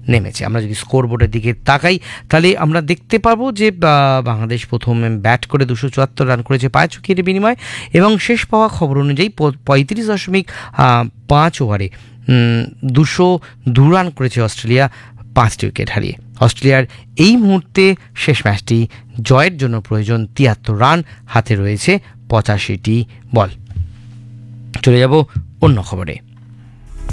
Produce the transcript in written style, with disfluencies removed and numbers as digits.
নেমেছে। আমরা যদি স্কোর বোর্ডের দিকে তাকাই তাহলে আমরা দেখতে পাবো যে বাংলাদেশ প্রথমে ব্যাট করে 274 রান করেছে 5 উইকেটের বিনিময়ে, এবং শেষ পাওয়া খবর অনুযায়ী 35.5 ওভারে 202 রান করেছে অস্ট্রেলিয়া 5টি উইকেট হারিয়ে। অস্ট্রেলিয়ার এই মুহূর্তে শেষ ম্যাচটি জয়ের জন্য প্রয়োজন 73 রান, হাতে রয়েছে 85টি বল। চলে যাব অন্য খবরে।